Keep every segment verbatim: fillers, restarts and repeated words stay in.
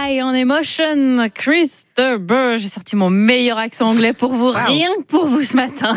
High on Emotion, Christopher. J'ai sorti mon meilleur accent anglais pour vous, wow. Rien que pour vous ce matin.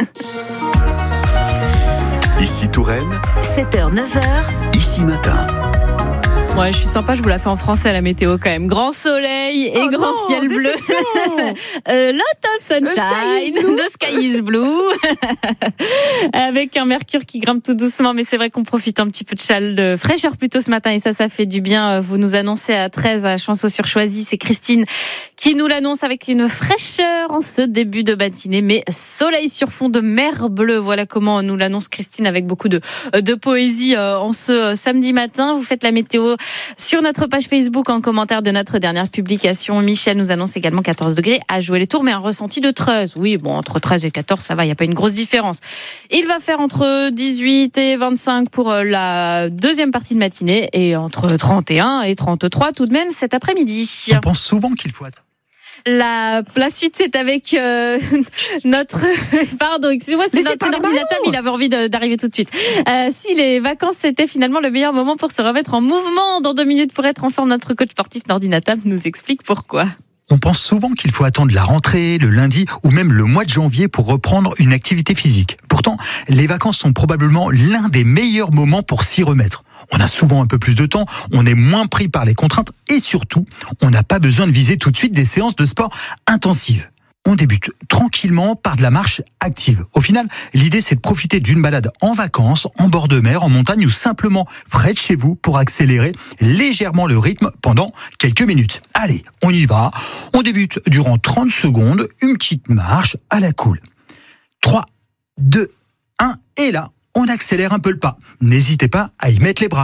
Ici Touraine, sept heures neuf heures, ici matin. Ouais, je suis sympa, je vous la fais en français à la météo quand même. Grand soleil et oh grand non, ciel bleu. euh, lot of sunshine. The sky is blue. Avec un mercure qui grimpe tout doucement, mais c'est vrai qu'on profite un petit peu de chaleur, de fraîcheur plutôt ce matin et ça, ça fait du bien. Vous nous annoncez à treize à Chanceau-sur-Choisy, c'est Christine qui nous l'annonce avec une fraîcheur en ce début de matinée, mais soleil sur fond de mer bleue. Voilà comment nous l'annonce Christine avec beaucoup de, de poésie en ce samedi matin. Vous faites la météo sur notre page Facebook en commentaire de notre dernière publication. Michel nous annonce également quatorze degrés à jouer les tours, mais un ressenti de treize. Oui, bon, entre treize et quatorze, ça va, il n'y a pas une grosse différence. Il va faire entre dix-huit et vingt-cinq pour la deuxième partie de matinée et entre trente et un et trente-trois tout de même cet après-midi. On pense souvent qu'il faut attendre. La, la suite, c'est avec euh, notre... Pardon, excusez-moi, c'est notre ordinateur, il avait envie de, d'arriver tout de suite. Euh, si les vacances, c'était finalement le meilleur moment pour se remettre en mouvement dans deux minutes pour être en forme, notre coach sportif Nordinatab nous explique pourquoi. On pense souvent qu'il faut attendre la rentrée, le lundi ou même le mois de janvier pour reprendre une activité physique. Pourtant, les vacances sont probablement l'un des meilleurs moments pour s'y remettre. On a souvent un peu plus de temps, on est moins pris par les contraintes et surtout, on n'a pas besoin de viser tout de suite des séances de sport intensives. On débute tranquillement par de la marche active. Au final, l'idée c'est de profiter d'une balade en vacances, en bord de mer, en montagne ou simplement près de chez vous pour accélérer légèrement le rythme pendant quelques minutes. Allez, on y va. On débute durant trente secondes, une petite marche à la cool. trois, deux, un et là, on accélère un peu le pas. N'hésitez pas à y mettre les bras.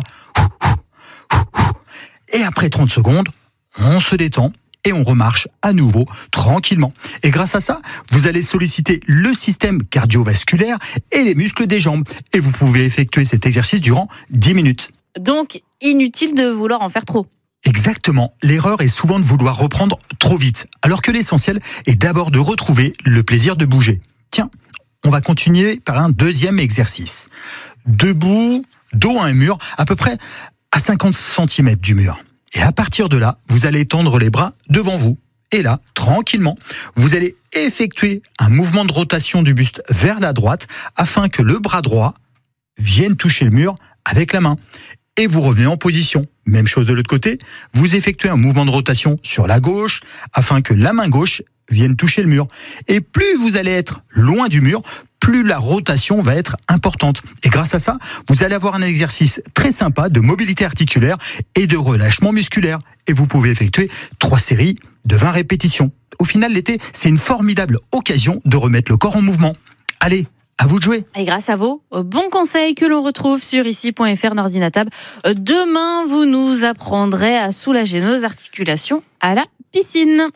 Et après trente secondes, on se détend et on remarche à nouveau tranquillement. Et grâce à ça, vous allez solliciter le système cardiovasculaire et les muscles des jambes. Et vous pouvez effectuer cet exercice durant dix minutes. Donc, inutile de vouloir en faire trop. Exactement. L'erreur est souvent de vouloir reprendre trop vite, alors que l'essentiel est d'abord de retrouver le plaisir de bouger. Tiens, on va continuer par un deuxième exercice. Debout, dos à un mur, à peu près à cinquante centimètres du mur. Et à partir de là, vous allez tendre les bras devant vous. Et là, tranquillement, vous allez effectuer un mouvement de rotation du buste vers la droite afin que le bras droit vienne toucher le mur avec la main. Et vous revenez en position. Même chose de l'autre côté, vous effectuez un mouvement de rotation sur la gauche afin que la main gauche vienne toucher le mur. Et plus vous allez être loin du mur, plus la rotation va être importante. Et grâce à ça, vous allez avoir un exercice très sympa de mobilité articulaire et de relâchement musculaire. Et vous pouvez effectuer trois séries de vingt répétitions. Au final, l'été, c'est une formidable occasion de remettre le corps en mouvement. Allez, à vous de jouer. Et grâce à vos bons conseils que l'on retrouve sur ici point f r Nordinatab, demain, vous nous apprendrez à soulager nos articulations à la piscine.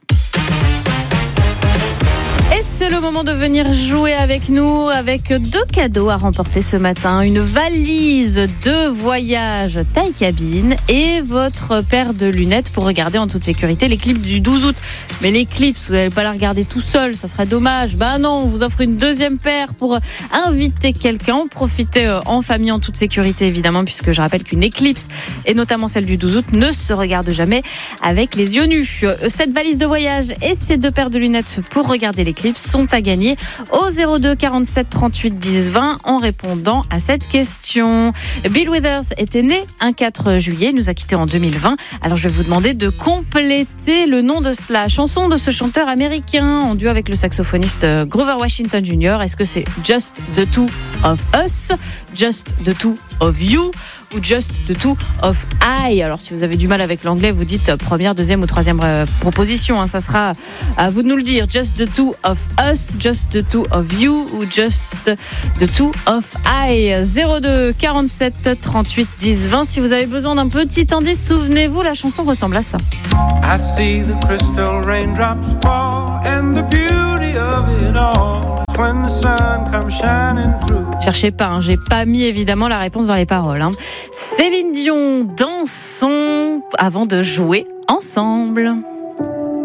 Et c'est le moment de venir jouer avec nous avec deux cadeaux à remporter ce matin. Une valise de voyage taille cabine et votre paire de lunettes pour regarder en toute sécurité l'éclipse du douze août. Mais l'éclipse, vous n'allez pas la regarder tout seul, ça serait dommage. Ben non, on vous offre une deuxième paire pour inviter quelqu'un. Profitez en famille en toute sécurité évidemment, puisque je rappelle qu'une éclipse, et notamment celle du douze août, ne se regarde jamais avec les yeux nus. Cette valise de voyage et ces deux paires de lunettes pour regarder l'éclipse sont à gagner au zéro deux quarante-sept trente-huit dix vingt en répondant à cette question. Bill Withers était né un quatre juillet, il nous a quittés en deux mille vingt. Alors je vais vous demander de compléter le nom de la chanson de ce chanteur américain en duo avec le saxophoniste Grover Washington junior Est-ce que c'est Just the Two of Us, Just the Two of You ou Just the Two of I? Alors si vous avez du mal avec l'anglais, vous dites première, deuxième ou troisième euh, proposition, hein, ça sera à vous de nous le dire. Just the Two of Us, Just the Two of You ou Just the Two of I. Zéro deux quarante-sept trente-huit dix vingt. Si vous avez besoin d'un petit indice, souvenez-vous, la chanson ressemble à ça. I see the crystal raindrops fall and the beauty of it all when the sun comes shining through. Cherchez pas, hein, j'ai pas mis évidemment la réponse dans les paroles. Hein. Céline Dion, dansons avant de jouer ensemble.